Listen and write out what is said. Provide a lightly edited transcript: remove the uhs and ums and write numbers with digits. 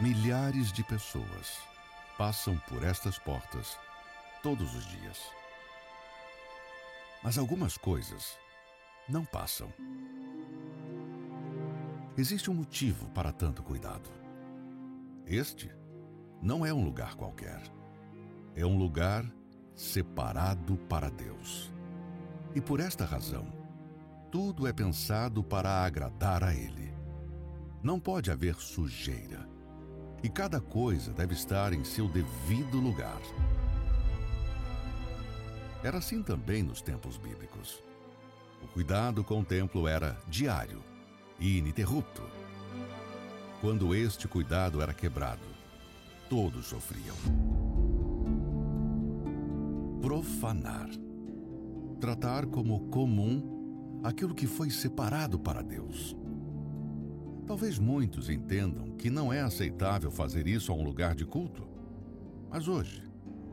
Milhares de pessoas passam por estas portas todos os dias. Mas algumas coisas não passam. Existe um motivo para tanto cuidado. Este não é um lugar qualquer. É um lugar separado para Deus. E por esta razão, tudo é pensado para agradar a Ele. Não pode haver sujeira. E cada coisa deve estar em seu devido lugar. Era assim também nos tempos bíblicos. O cuidado com o templo era diário e ininterrupto. Quando este cuidado era quebrado, todos sofriam. Profanar. Tratar como comum aquilo que foi separado para Deus. Talvez muitos entendam que não é aceitável fazer isso a um lugar de culto. Mas hoje,